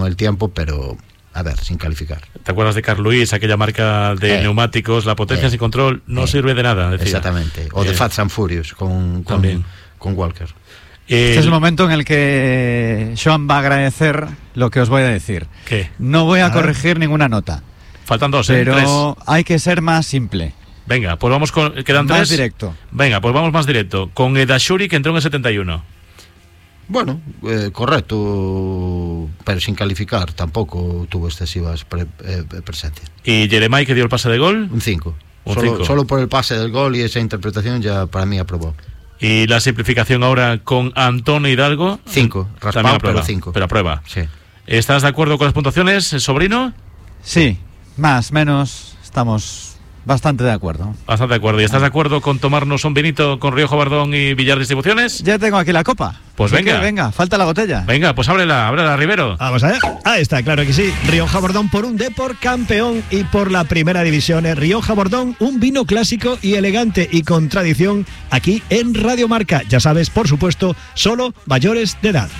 el tiempo, pero a ver, sin calificar. ¿Te acuerdas de Carl Lewis, aquella marca de neumáticos? La potencia sin control no sirve de nada, decía. Exactamente. O de Fast and Furious con Walker. Este es el momento en el que Joan va a agradecer lo que os voy a decir. ¿Qué? No voy a corregir ninguna nota. Faltan 2, pero 3. Hay que ser más simple. Venga, pues vamos con... ¿Quedan 3? Más directo. Venga, pues vamos más directo. Con Dashuri, que entró en el 71. Bueno, correcto, pero sin calificar. Tampoco tuvo excesivas presencias. ¿Y Jeremai, que dio el pase de gol? Un 5. Un solo por el pase del gol y esa interpretación ya para mí aprobó. ¿Y la simplificación ahora con Antonio Hidalgo? 5, raspado, pero 5. Pero aprueba. Sí. ¿Estás de acuerdo con las puntuaciones, sobrino? Sí, más, menos, estamos bastante de acuerdo. Bastante de acuerdo. ¿Y estás de acuerdo con tomarnos un vinito con Rioja Bardón y Villar Distribuciones? Ya tengo aquí la copa. Pues venga. Venga, falta la botella. Venga, pues ábrela, Rivero. Vamos allá. Ahí está, claro que sí. Rioja Bordón por un Depor campeón y por la primera división. Rioja Bordón, un vino clásico y elegante y con tradición aquí en Radio Marca. Ya sabes, por supuesto, solo mayores de edad.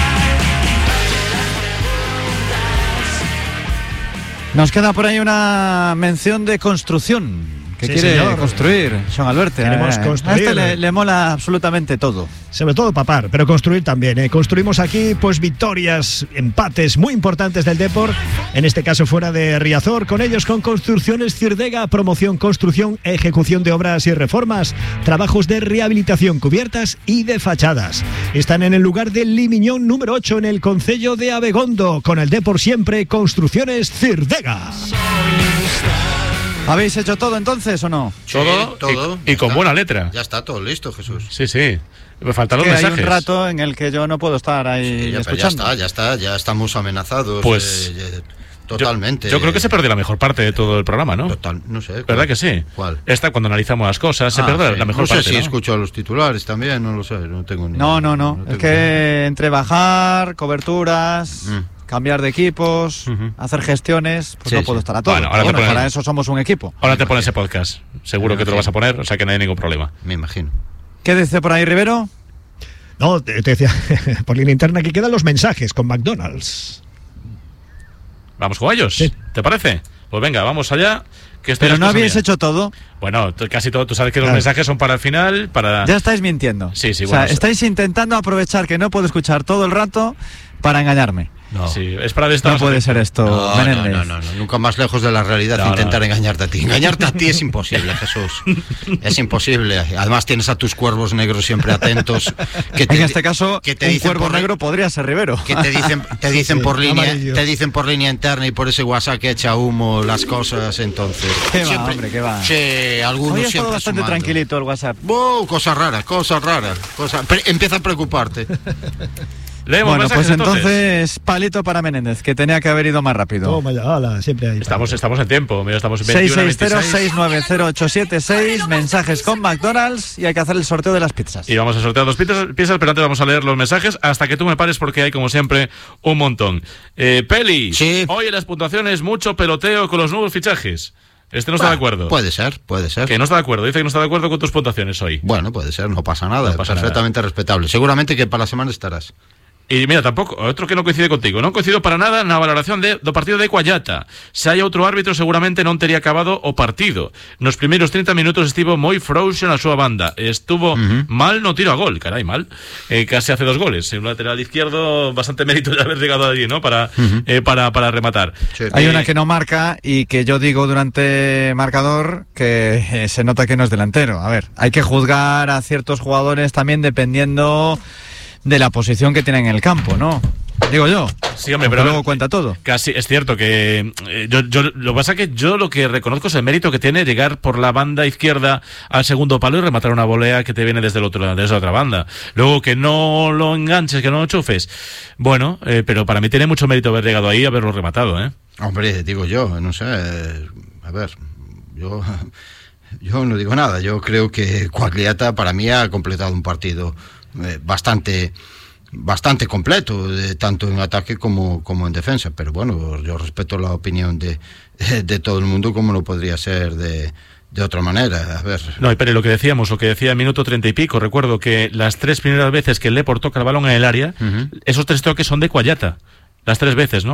Nos queda por ahí una mención de construcción. ¿Qué quiere construir, Joan Alberto? Queremos construir. A este le mola absolutamente todo. Sobre todo papar, pero construir también. Construimos aquí pues victorias, empates muy importantes del Depor, en este caso fuera de Riazor, con ellos con Construcciones Cirdega, promoción, construcción, ejecución de obras y reformas, trabajos de rehabilitación, cubiertas y de fachadas. Están en el lugar del Limiñón número 8 en el concello de Abegondo, con el Depor siempre, Construcciones Cirdega. ¿Habéis hecho todo entonces o no? Sí, todo. Y con buena letra. Ya está todo listo, Jesús. Sí. Me faltan los mensajes. mensajes. Hay un rato en el que yo no puedo estar ahí escuchando. Ya estamos amenazados. Pues totalmente. Yo creo que se perdió la mejor parte de todo el programa, ¿no? Total, no sé. ¿Verdad que sí? ¿Cuál? Esta, cuando analizamos las cosas, se pierde la mejor parte. No sé si escucho a los titulares también, no lo sé, no tengo ni idea. No. Es que entre bajar, coberturas... cambiar de equipos, hacer gestiones, pues no puedo estar a todo. Bueno, para eso somos un equipo. Ahora te pones ese podcast. Seguro que te lo vas a poner, o sea que no hay ningún problema. Me imagino. ¿Qué dice por ahí, Rivero? No, te decía por línea interna que quedan los mensajes con McDonald's. ¿Vamos con ellos? Sí. ¿Te parece? Pues venga, vamos allá. Pero no habéis hecho todo. Bueno, casi todo. Tú sabes que los mensajes son para el final, para... Ya estáis mintiendo. Sí, o sea, estáis intentando aprovechar que no puedo escuchar todo el rato para engañarme. No. Sí, es para estar. No puede ser esto, Menéndez. No, nunca más lejos de la realidad intentar engañarte a ti. Engañarte a ti es imposible, Jesús. Es imposible. Además tienes a tus cuervos negros siempre atentos. En este caso, un cuervo negro podría ser Rivero. Que te dicen por línea interna y por ese WhatsApp que echa humo las cosas, entonces. ¿Qué va, hombre? ¿Qué va? Sí, algunos hoy siempre bastante sumando. Tranquilito el WhatsApp. Cosa rara. Empieza a preocuparte. Bueno, pues entonces palito para Menéndez, que tenía que haber ido más rápido. Toma ya, siempre ahí. Estamos en tiempo, mira, estamos en 660-690-876, mensajes con McDonald's y hay que hacer el sorteo de las pizzas. Y vamos a sortear 2 pizzas, pero antes vamos a leer los mensajes hasta que tú me pares porque hay como siempre un montón. Peli, sí. Hoy en las puntuaciones mucho peloteo con los nuevos fichajes. No está de acuerdo. Puede ser. Que no está de acuerdo. Dice que no está de acuerdo con tus puntuaciones hoy. Bueno, puede ser, no pasa nada. Perfectamente respetable. Seguramente que para la semana estarás. Y mira, tampoco, otro que no coincide contigo. Non coincido para nada na valoración do partido de Coallata. Se hai outro árbitro seguramente non teria acabado o partido. Nos primeiros 30 minutos estivo moi frouxo na súa banda. Estuvo mal no tiro a gol, carai, mal. Casi hace 2 goles. En un lateral izquierdo, bastante mérito de haber llegado allí, ¿no? Para rematar. Sí. Hay una que no marca y que yo digo durante marcador que se nota que no es delantero. A ver, hay que juzgar a ciertos jugadores también dependiendo de la posición que tienen en el campo, ¿no? Digo yo. Sí, hombre, pero luego cuenta todo. Casi es cierto que yo lo que pasa es que yo lo que reconozco es el mérito que tiene llegar por la banda izquierda al segundo palo y rematar una volea que te viene desde la otra banda. Luego que no lo enganches, que no lo chufes. Bueno, pero para mí tiene mucho mérito haber llegado ahí y haberlo rematado, ¿eh? Hombre, digo yo, no sé, a ver, yo no digo nada. Yo creo que Coagliata para mí ha completado un partido bastante completo, tanto en ataque como en defensa, pero bueno, yo respeto la opinión de todo el mundo, como no podría ser de otra manera. A ver. No, pero lo que decía el minuto 30 y pico, recuerdo que las 3 primeras veces que el Depor toca el balón en el área, esos 3 toques son de Coallata, las 3 veces, ¿no?